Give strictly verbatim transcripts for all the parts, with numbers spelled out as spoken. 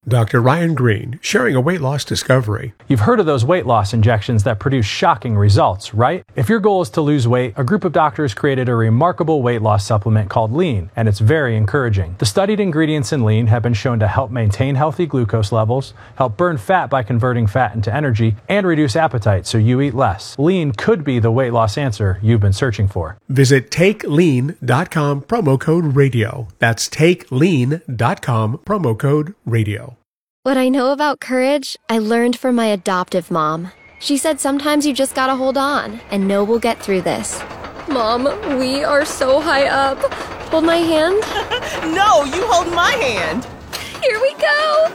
Doctor Ryan Green, sharing a weight loss discovery. You've heard of those weight loss injections that produce shocking results, right? If your goal is to lose weight, a group of doctors created a remarkable weight loss supplement called Lean, and it's very encouraging. The studied ingredients in Lean have been shown to help maintain healthy glucose levels, help burn fat by converting fat into energy, and reduce appetite so you eat less. Lean could be the weight loss answer you've been searching for. Visit take lean dot com, promo code radio. That's take lean dot com, promo code radio. What I know about courage, I learned from my adoptive mom. She said sometimes you just gotta hold on and know we'll get through this. Mom, we are so high up. Hold my hand. No, you hold my hand. Here we go.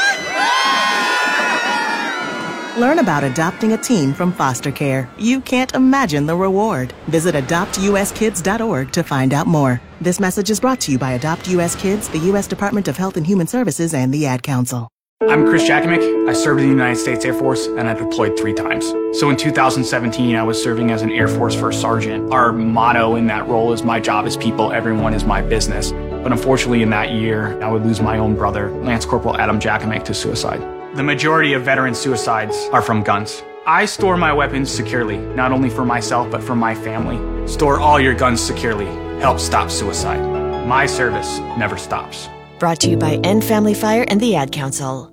Learn about adopting a teen from foster care. You can't imagine the reward. Visit adopt u s kids dot org to find out more. This message is brought to you by Adopt U S Kids, the U S Department of Health and Human Services, and the Ad Council. I'm Chris Jakimick. I served in the United States Air Force, and I deployed three times. So in two thousand seventeen, I was serving as an Air Force First Sergeant. Our motto in that role is, my job is people, everyone is my business. But unfortunately in that year, I would lose my own brother, Lance Corporal Adam Jakimick, to suicide. The majority of veteran suicides are from guns. I store my weapons securely, not only for myself, but for my family. Store all your guns securely. Help stop suicide. My service never stops. Brought to you by End Family Fire and the Ad Council.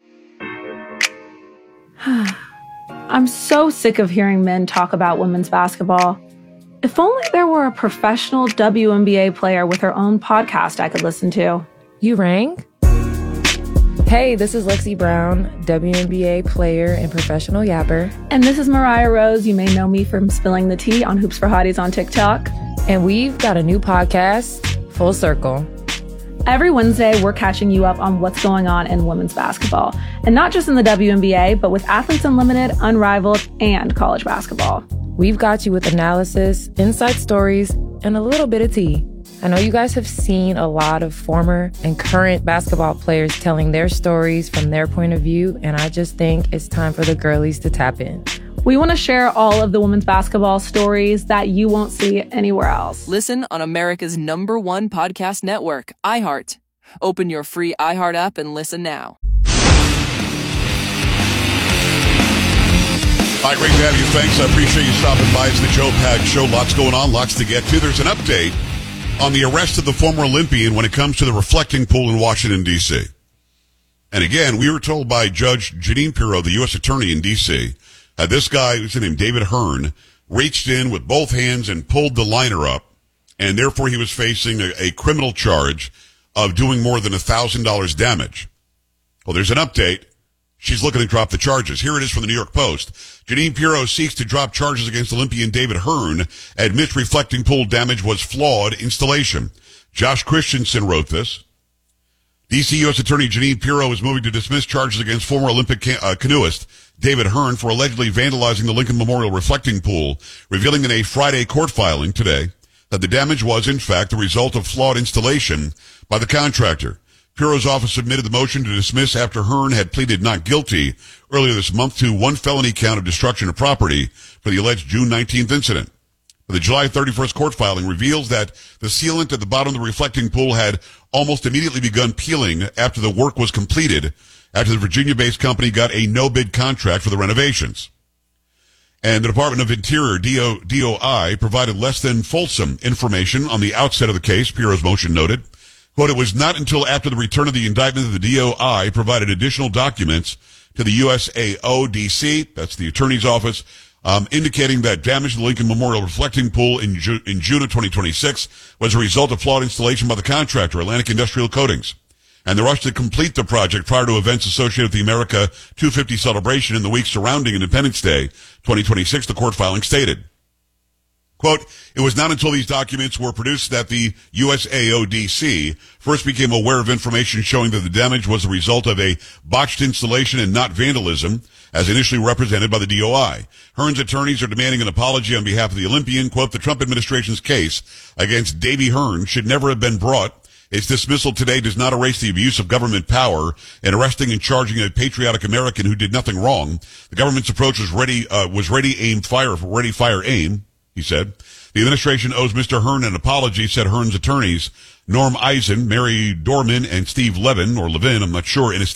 I'm so sick of hearing men talk about women's basketball. If only there were a professional W N B A player with her own podcast I could listen to. You rang? Hey, this is Lexi Brown, W N B A player and professional yapper. And this is Mariah Rose. You may know me from spilling the tea on Hoops for Hotties on TikTok. And we've got a new podcast, Full Circle. Every Wednesday, we're catching you up on what's going on in women's basketball. And not just in the W N B A, but with Athletes Unlimited, Unrivaled, and college basketball. We've got you with analysis, inside stories, and a little bit of tea. I know you guys have seen a lot of former and current basketball players telling their stories from their point of view, and I just think it's time for the girlies to tap in. We want to share all of the women's basketball stories that you won't see anywhere else. Listen on America's number one podcast network, iHeart. Open your free iHeart app and listen now. Hi, great to have you. Thanks. I appreciate you stopping by. It's the Joe Pags Show. Lots going on, lots to get to. There's an update on the arrest of the former Olympian when it comes to the reflecting pool in Washington, D C. And again, we were told by Judge Jeanine Pirro, the U S attorney in D C, Uh, this guy, who's named David Hearn, reached in with both hands and pulled the liner up, and therefore he was facing a, a criminal charge of doing more than one thousand dollars damage. Well, there's an update. She's looking to drop the charges. Here it is from the New York Post. Jeanine Pirro seeks to drop charges against Olympian David Hearn, admits reflecting pool damage was flawed installation. Josh Christensen wrote this. D C U S Attorney Jeanine Pirro is moving to dismiss charges against former Olympic ca- uh, canoeist David Hearn for allegedly vandalizing the Lincoln Memorial reflecting pool, revealing in a Friday court filing today that the damage was, in fact, the result of flawed installation by the contractor. Pirro's office submitted the motion to dismiss after Hearn had pleaded not guilty earlier this month to one felony count of destruction of property for the alleged June nineteenth incident. The July thirty-first court filing reveals that the sealant at the bottom of the reflecting pool had almost immediately begun peeling after the work was completed, after the Virginia-based company got a no-bid contract for the renovations. And the Department of Interior, D O I, provided less than fulsome information on the outset of the case, Pirro's motion noted. Quote, it was not until after the return of the indictment that the D O I provided additional documents to the U S A O D C, that's the attorney's office, um, indicating that damage to the Lincoln Memorial reflecting pool in, Ju- in June of twenty twenty-six was a result of flawed installation by the contractor, Atlantic Industrial Coatings. And the rush to complete the project prior to events associated with the America two fifty celebration in the week surrounding Independence Day twenty twenty-six, the court filing stated. Quote, it was not until these documents were produced that the U S A O D C first became aware of information showing that the damage was the result of a botched installation and not vandalism, as initially represented by the D O I. Hearn's attorneys are demanding an apology on behalf of the Olympian. Quote, the Trump administration's case against Davey Hearn should never have been brought. Its dismissal today does not erase the abuse of government power in arresting and charging a patriotic American who did nothing wrong. The government's approach was ready, uh, was ready, aim, fire, ready, fire, aim, he said. The administration owes Mister Hearn an apology, said Hearn's attorneys, Norm Eisen, Mary Dorman, and Steve Levin, or Levin, I'm not sure, in a